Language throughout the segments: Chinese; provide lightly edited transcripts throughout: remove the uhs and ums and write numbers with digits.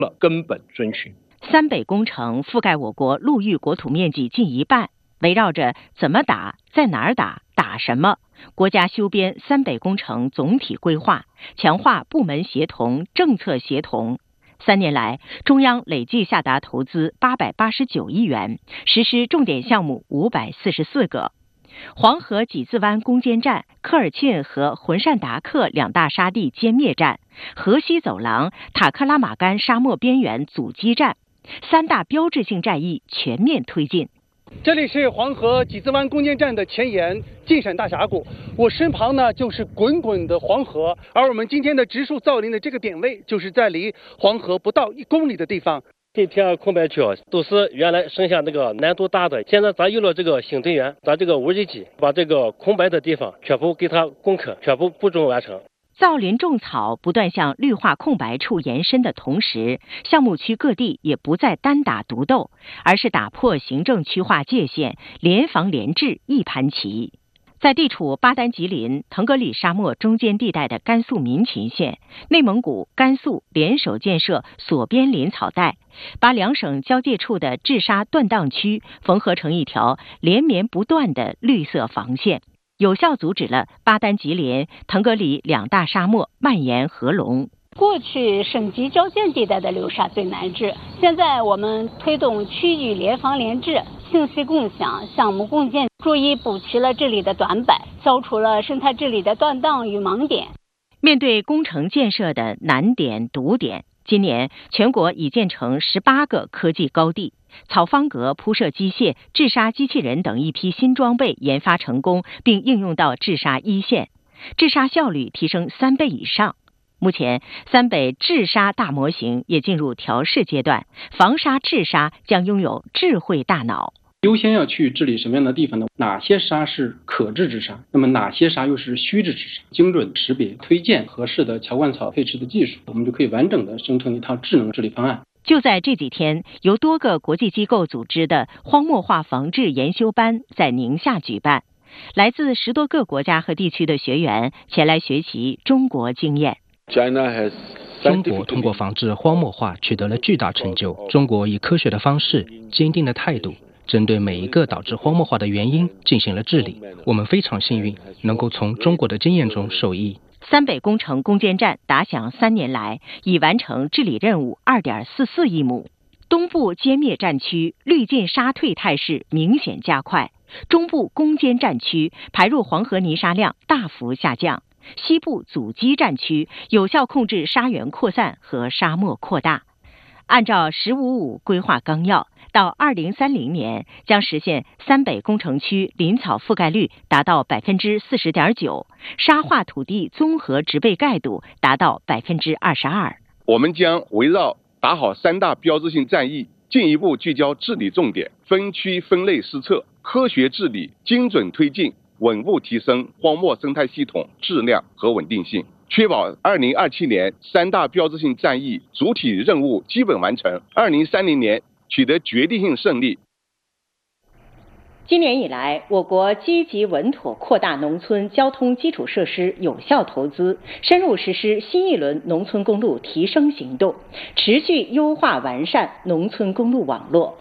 了根本遵循。 三北工程覆盖我国陆域国土面积近一半，围绕着怎么打、在哪儿打、打什么，国家修编三北工程总体规划，强化部门协同、政策协同。3年来，中央累计下达投资889亿元，实施重点项目544个。黄河几字湾攻坚战、科尔沁和浑善达克2大沙地歼灭战、河西走廊、塔克拉玛干沙漠边缘阻击战，3大标志性战役全面推进。 这里是黄河几字湾攻坚战的前沿晋陕大峡谷，我身旁呢就是滚滚的黄河，而我们今天的植树造林的这个点位，就是在离黄河不到1公里的地方。 这片空白区都是原来剩下那个难度大的，现在咱有了这个新队员，咱这个无人机把这个空白的地方全部给它攻克，全部步骤完成。 造林种草不断向绿化空白处延伸的同时，项目区各地也不再单打独斗，而是打破行政区划界限，联防联治一盘棋。在地处巴丹吉林、腾格里沙漠中间地带的甘肃民勤县，内蒙古、甘肃联手建设锁边林草带，把2省交界处的治沙断荡区缝合成一条连绵不断的绿色防线，有效阻止了巴丹吉林、腾格里2大沙漠蔓延合拢。 过去省级交界地带的流沙最难治，现在我们推动区域联防联治、信息共享、项目共建，逐一补齐了这里的短板，消除了生态治理的断档与盲点。 面对工程建设的难点堵点，今年全国已建成18个科技高地，草方格铺设机械、治沙机器人等一批新装备研发成功，并应用到治沙一线，治沙效率提升3倍以上。目前，三北治沙大模型也进入调试阶段，防沙治沙将拥有智慧大脑。 优先要去治理什么样的地方呢？哪些沙是可治之沙？那么哪些沙又是虚治之沙？精准识别、推荐合适的乔灌草配置的技术，我们就可以完整的生成一套智能治理方案。 就在这几天，由多个国际机构组织的荒漠化防治研修班在宁夏举办，来自10多个国家和地区的学员前来学习中国经验。 中国通过防治荒漠化取得了巨大成就。中国以科学的方式、坚定的态度，针对每一个导致荒漠化的原因进行了治理。我们非常幸运，能够从中国的经验中受益。 三北工程攻坚战打响3年来，已完成治理任务2.44亿亩。东部歼灭战区绿进沙退态势明显加快，中部攻坚战区排入黄河泥沙量大幅下降。西部阻击战区有效控制沙源扩散和沙漠扩大。按照“15-5”规划纲要，到2030年将实现三北工程区林草覆盖率达到40.9%，沙化土地综合植被盖度达到22%。 我们将围绕打好3大标志性战役，进一步聚焦治理重点，分区分类施策，科学治理，精准推进，稳步提升荒漠生态系统质量和稳定性，确保2027年3大标志性战役主体任务基本完成，2030年取得决定性胜利。 今年以来，我国积极稳妥扩大农村交通基础设施有效投资，深入实施新一轮农村公路提升行动，持续优化完善农村公路网络。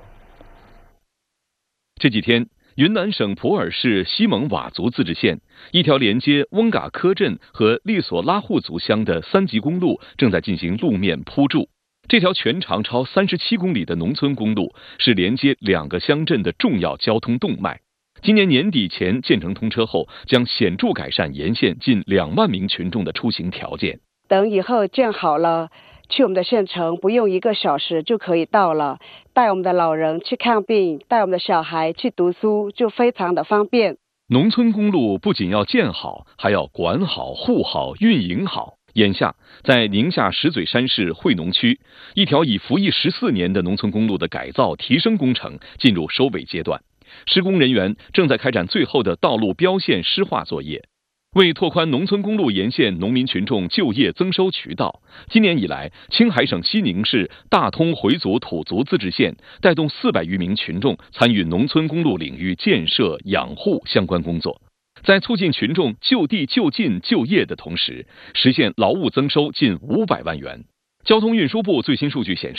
这几天，云南省普洱市西蒙佤族自治县一条连接翁嘎科镇和利索拉护族乡的3级公路正在进行路面铺筑。这条全长超37公里的农村公路是连接2个乡镇的重要交通动脉。今年年底前建成通车后，将显著改善沿线近2万名群众的出行条件。 等以后建好了，去我们的县城不用1个小时就可以到了，带我们的老人去看病，带我们的小孩去读书，就非常的方便。 农村公路不仅要建好，还要管好、护好、运营好。眼下，在宁夏石嘴山市惠农区，一条已服役14年的农村公路的改造提升工程进入收尾阶段，施工人员正在开展最后的道路标线施划作业。为拓宽农村公路沿线农民群众就业增收渠道，今年以来，青海省西宁市大通回族土族自治县带动400余名群众参与农村公路领域建设、养护相关工作，在促进群众就地就近就业的同时，实现劳务增收近500万元。 交通运输部最新数据显示，